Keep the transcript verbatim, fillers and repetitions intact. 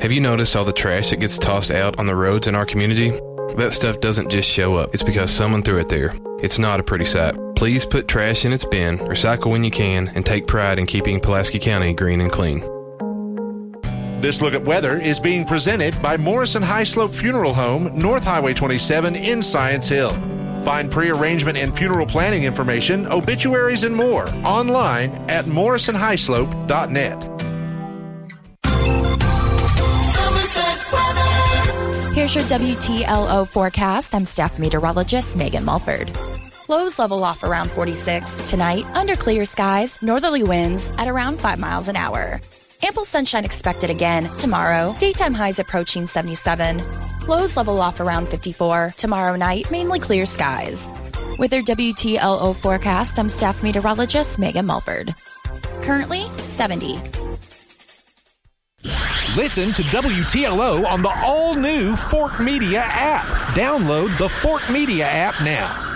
Have you noticed all the trash that gets tossed out on the roads in our community? That stuff doesn't just show up. It's because someone threw it there. It's not a pretty sight. Please put trash in its bin, recycle when you can, and take pride in keeping Pulaski County green and clean. This Look at Weather is being presented by Morrison High Slope Funeral Home, North Highway twenty-seven in Science Hill. Find pre-arrangement and funeral planning information, obituaries, and more online at morrison high slope dot net. Here's your W T L O forecast. I'm staff meteorologist Megan Mulford. Lows level off around forty-six. Tonight, under clear skies, northerly winds at around five miles an hour. Ample sunshine expected again tomorrow. Daytime highs approaching seventy-seven. Lows level off around fifty-four. Tomorrow night, mainly clear skies. With their W T L O forecast, I'm staff meteorologist Megan Mulford. Currently, seventy. Listen to W T L O on the all-new Fort Media app. Download the Fort Media app now.